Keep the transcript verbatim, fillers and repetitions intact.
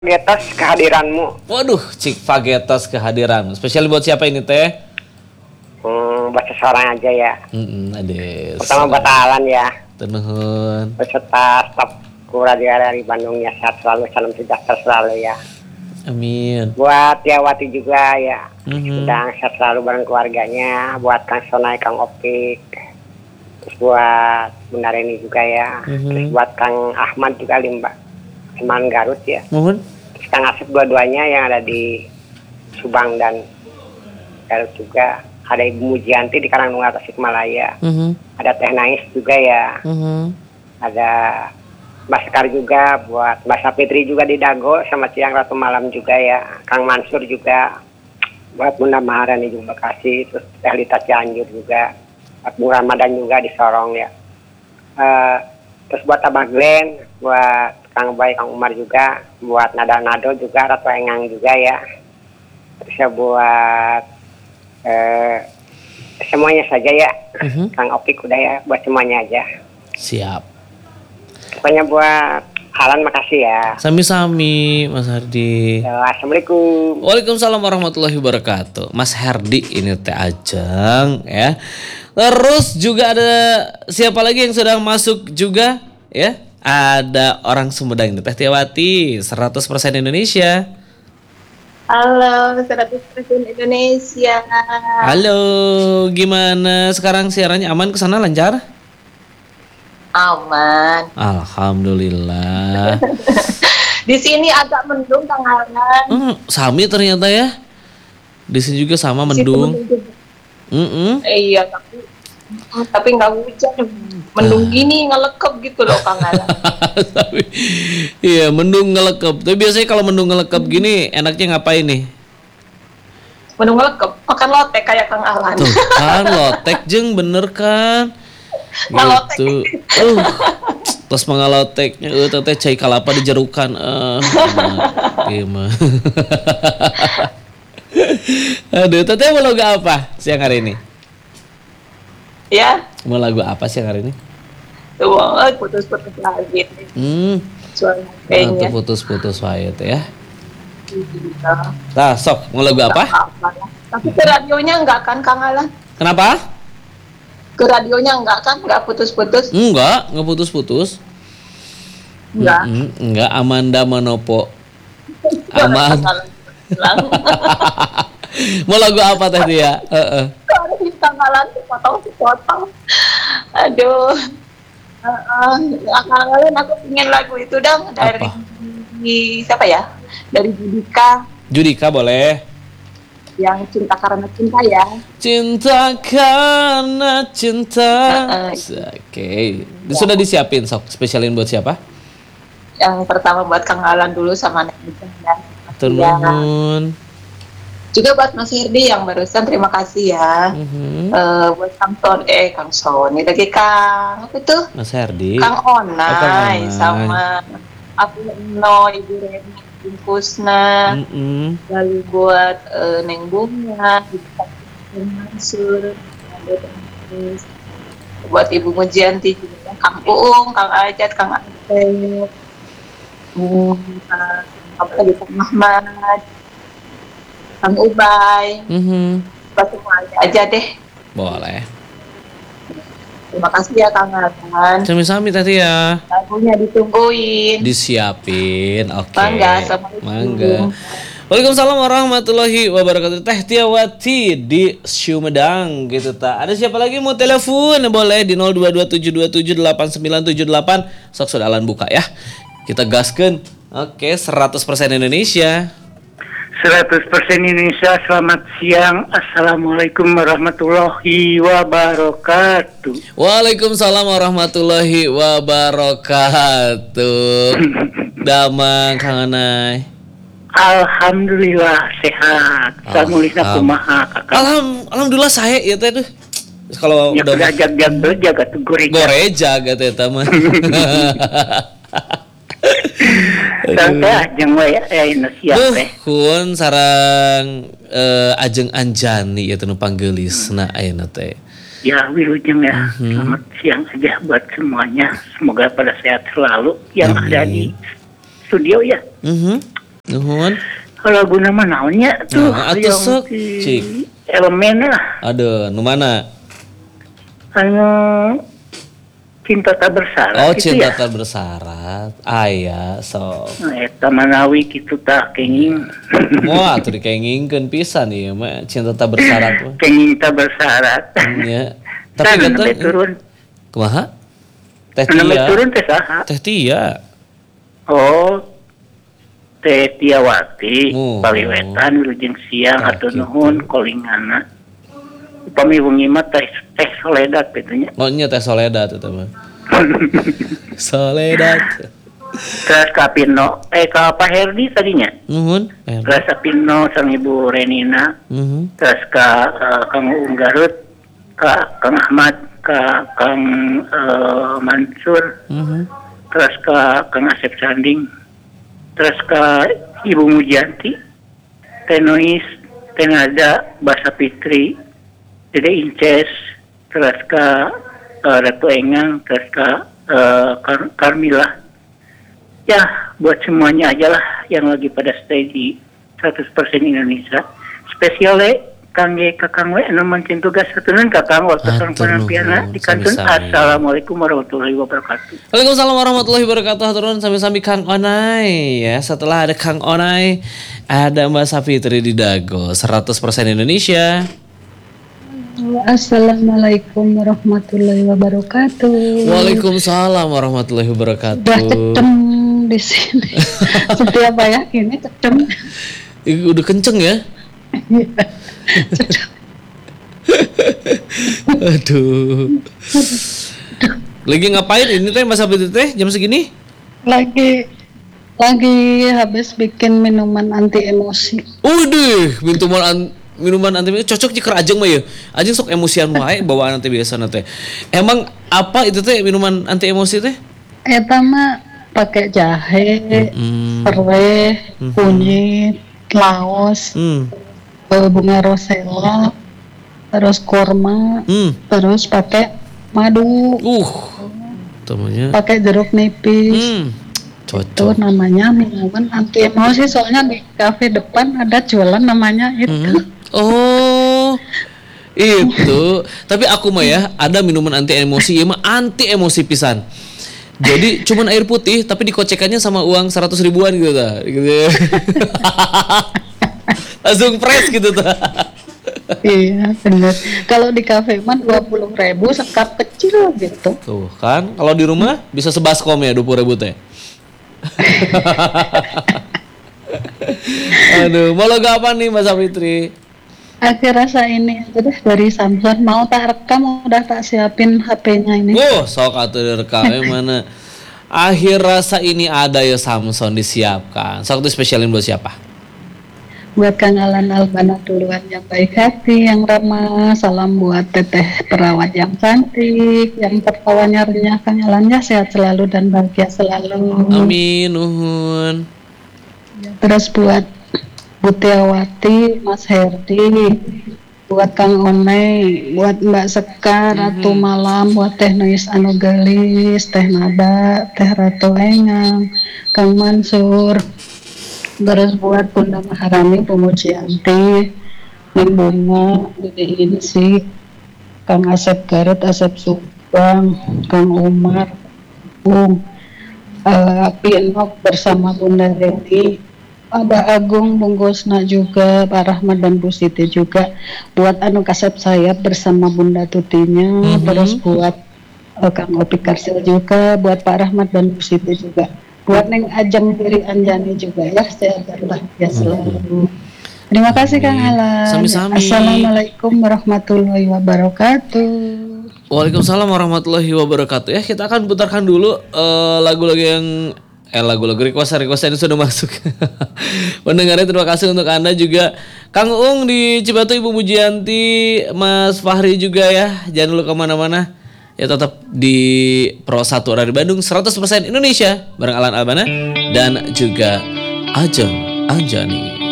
Getos kehadiranmu. Waduh, Cik Fagetos kehadiran. Spesial buat siapa ini teh? Hmm, buat seseorang aja ya. Hmm, ades. Pertama buat Alan ya. Tenuhun. Beserta staf Radio dari Bandung ya. Sehat selalu, salam sejahtera selalu ya. Amin. Buat Tiawati juga ya. Mm-hmm. Sedang sehat selalu bareng keluarganya. Buat Kang Sonai, Kang Opik. Terus buat Bunda Reni juga ya. Mm-hmm. Terus buat Kang Ahmad juga Limba. Teman Garut ya. Mohon. Kang Asep dua-duanya yang ada di Subang dan Garut juga. Ada Ibu Mujianti di Karangtunggal Tasikmalaya. Mm-hmm. Ada Teh Nais juga ya. Mm-hmm. Ada Mbak Sekar juga. Buat Mbak Sapitri juga di Dago. Sama siang Ratu Malam juga ya. Kang Mansur juga. Buat Bunda Maharani juga Bekasi. Terus Teh Lita Cianjur juga. Buat Bung Ramadan juga di Sorong ya. Uh, terus buat Abah Glenn. Buat Kang Bay, Kang Umar juga, buat Nada Nado juga, Ratu Engang juga ya. Terus ya buat eh, semuanya saja ya, uh-huh. Kang Opik udah ya, buat semuanya aja. Siap. Pokoknya buat Alan makasih ya. Sami-sami Mas Hardi. Ya, Assalamualaikum. Waalaikumsalam warahmatullahi wabarakatuh. Mas Hardi ini teh Ajeng ya. Terus juga ada siapa lagi yang sedang masuk juga ya? Ada orang Sumedang ini Teh Tiawati seratus persen Indonesia. Halo seratus persen Indonesia. Halo, gimana sekarang siarannya aman ke sana lancar? Aman. Alhamdulillah. Di sini agak mendung Kang Alan. Hmm, sami ternyata ya. Di sini juga sama mendung. Mm-mm. Iya, tapi tapi nggak hujan. Mendung gini ngelekep gitu loh Kang Alan. Tapi iya mendung ngelekep. Tapi biasanya kalau mendung ngelekep gini enaknya ngapain nih? Mendung ngelekep makan lotek kayak Kang Alan. Tuh kan lotek jeung bener kan? Gitu. Uh. Terus mangaloteknya eueuh teh cai kalapa dijerukan. Eh. Gimana? Aduh, teteh mau lagu apa siang hari ini? Ya. Mau lagu apa siang hari ini? Tuh, putus-putus lagi. Hmm. Suara kayaknya. Nah, putus-putus wae teh ya. Nah, sok mau lagu apa? Tapi ke radionya enggak kan Kang Alan? Kenapa? Ke radionya enggak kan? Enggak putus-putus? Enggak, enggak putus-putus. Enggak. Mm-mm, enggak Amanda Manopo. Aman. Mau lagu apa tadi ya? Heeh. Sorry Kang Alan, potong-potong. Aduh. Heeh, uh, Kang Alan aku ingin lagu itu dong dari apa? Di, siapa ya? Dari Judika. Judika boleh. Yang Cinta Karena Cinta ya. Cinta karena cinta. Uh, uh, Oke. Okay. Ya. Sudah disiapin sok spesialin buat siapa? Yang pertama buat Kang Alan dulu sama Nek ya. Turun. Juga buat Mas Herdi yang barusan terima kasih ya. Mm-hmm. Uh, buat Kang Ton eh Kang Sony lagi Kang apa itu? Mas Herdi. Kang Onai, oh, Kang Onai. sama aku No Ibu Reni Bungkusna. Mm-hmm. Lalu buat uh, Neng Bunga, Ibu Mansur, buat Ibu Mujianti juga, Kang Uung, Kang Ajat, Kang Ajat, hmm, apa lagi Kang Ahmad, Kang Ubay, mm-hmm. buat semuanya aja deh. Boleh. Terima kasih ya Kang Alan. Sami-sami tadi ya. Lagunya ditungguin. Disiapin, oke. Okay. Mangga, assalamualaikum. Mangga. Waalaikumsalam warahmatullahi wabarakatuh. Teh Tiawati di Sumedang gitu ta. Ada siapa lagi mau telepon? Boleh di nol dua dua tujuh dua tujuh delapan sembilan tujuh delapan. Sok sudah Alan buka ya. Kita gaskeun. Oke, seratus persen Indonesia. seratus persen Indonesia, selamat siang. Assalamualaikum warahmatullahi wabarakatuh. Waalaikumsalam warahmatullahi wabarakatuh. Damang Kang Anai. Alhamdulillah sehat. Samulihna kumaha kakak. Alham, alhamdulillah saya ya teh tuh. Kalau ya, udah jaga jaga tuh goreja. Goreja gitu ya teman. Santai ajeng we ya Indonesia teh. Kun sarang uh, Ajeng Anjani ya nu panggeulisna ayeuna teh. Ya wilujeng ya. Mm-hmm. Selamat siang aja buat semuanya. Semoga pada sehat selalu yang Amin. ada di studio ya. Mm-hmm. Nuhun. Lagu nama naonnya tuh Nah, atuh sok, si cik. elemen lah Aduh, nu mana? anu cinta tak bersyarat Oh, gitu cinta ya. tak bersyarat. Aya, sok. Nah, eta manawi kitu tak kenging. Moal atuh dikengingkeun pisan ieu mah cinta tak bersyarat mah. Kenging tak bersyarat. Nya. Tapi Tapi kata nembe turun. kumaha? Teh Nembe Tia. turun teh saha? Teh Tia. Oh. Teh Tiawati, Oh. Paliwetan wilujeng siang Tah, atuh gitu. nuhun kolingana. Upami wengi mah teh teh Soledad betulnya. Oh nya Teh Soledad eta mah. Soledad. Terus ka Pino, eh ka Pak Herdi tadinya. Nuhun. Eh, Terus ka Pino sang Ibu Renina. mhm. Terus ka uh, Kang Uung Garut, ka Kang Ahmad, ka Kang uh, Mansur, Mhm. terus ka Kang Asep Sanding, terus ka Ibu Mujanti, Tenois, Tenada, Basa Fitri, Dede Inces, terus ka uh, Ratu Engang, terus ka uh, Kar- Karmila. Ya, buat semuanya aja lah yang lagi pada stay di seratus persen Indonesia. Spesialnya kangge kakang we anu mancing tugas satunan kakang waktu sareng Atur panampiana nuhun, di kantor. sami-sami. Assalamualaikum warahmatullahi wabarakatuh. Waalaikumsalam warahmatullahi wabarakatuh. Turun sami-sami Kang Onai ya. Setelah ada Kang Onai, ada Mbak Safitri di Dago seratus persen Indonesia. Assalamualaikum warahmatullahi wabarakatuh. Waalaikumsalam warahmatullahi Udah wabarakatuh. cecem di sini. Setiap ayah ini cecem. Ih, udah kenceng ya. Aduh. Lagi ngapain ini teh Mbak Safitri teh jam segini? Lagi lagi habis bikin minuman anti emosi. Udah, minuman an, minuman anti cocok jika ajeng mah ya. Ajeng sok emosian wae bawaan nanti biasa teh. Emang apa itu teh minuman anti emosi teh? Eta mah pakai jahe, Hmm. serai, kunyit, laos, Hmm. eh, bunga rosella, terus kurma, Hmm. terus pakai madu, Uh. Temunya. pakai jeruk nipis. Hmm. Itu Cocok. namanya minuman anti emosi, soalnya di kafe depan ada jualan namanya itu. Hmm. Oh. Itu. Tapi aku mah ya ada minuman anti emosi, ya mah anti emosi pisan. Jadi cuman air putih tapi dikocekannya sama uang seratus ribuan gitu ta. Gitu. Langsung fresh gitu ta. Iya benar. Kalau di kafe mah dua puluh ribu sekap kecil gitu. Tuh kan, kalau di rumah bisa sebaskom ya dua puluh ribu teh. Aduh, mau logo apa nih Mbak Safitri? Akhir rasa ini aja deh dari Samsung. Mau tak rekam, udah tak siapin H P-nya ini. Wah, sok atuh direkam mana. Akhir rasa ini ada ya Samson disiapkan. Sok itu spesialin buat siapa? Buat Kang Alan Albana duluan yang baik hati, yang ramah. Salam buat teteh perawat yang cantik, yang tertawanya renyah. Kang Alannya sehat selalu dan bahagia selalu. Amin, nuhun. Terus buat Butiawati, Mas Herdi, buat Kang Onei, buat Mbak Sekar, Ratu Malam, buat Teh Nois Anu Gelis, Teh Nada, Teh Ratu Engang, Kang Mansur, terus buat Bunda Maharani, Pemujianti, Neng Bunga, Dede Insi, Kang Asep Garut, Asep Subang, Kang Umar, Bung, uh, Pinok bersama Bunda Reni, ada Agung, Bung Gusna juga, Pak Rahmat dan Bu Siti juga, buat anu kasep sayap bersama Bunda Tutinya, Mhm. terus buat uh, Kang Opi Karsil juga, buat Pak Rahmat dan Bu Siti juga, buat Neng Ajeng Diri Anjani juga ya, sehat dan bahagia selalu. Terima kasih Kang Alan. Sami-sami. Assalamualaikum warahmatullahi wabarakatuh. Waalaikumsalam warahmatullahi wabarakatuh. Ya, kita akan putarkan dulu eh, lagu-lagu yang eh lagu-lagu request request ini sudah masuk. Pendengarnya terima kasih untuk Anda juga. Kang Ung di Cibatu, Ibu Mujianti, Mas Fahri juga ya. Jangan dulu kemana-mana. Ya tetap di Pro satu dari Bandung seratus persen Indonesia bareng Alan Albana dan juga Ajeng Anjani.